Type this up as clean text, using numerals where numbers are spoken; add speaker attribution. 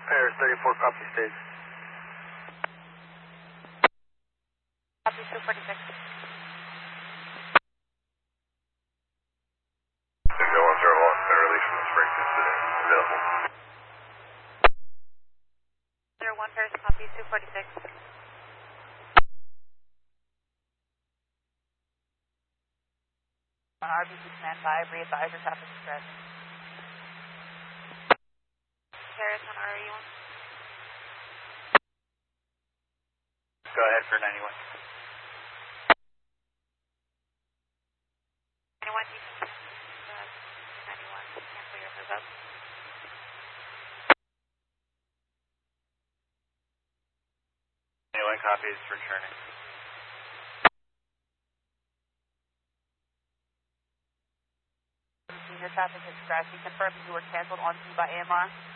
Speaker 1: Paris 34, copy stage.
Speaker 2: Copy 246.
Speaker 3: Signal 101, clear release from the spring incident. Available.
Speaker 2: 01 Paris, copy 246. On RBC command 5, re-advise your traffic stress. Paris on RE1.
Speaker 1: Go ahead for 91.
Speaker 2: 91, you can 91, cancel your move up.
Speaker 1: 91 copies, returning.
Speaker 2: Your traffic is crashed. You confirm you were canceled on by AMR.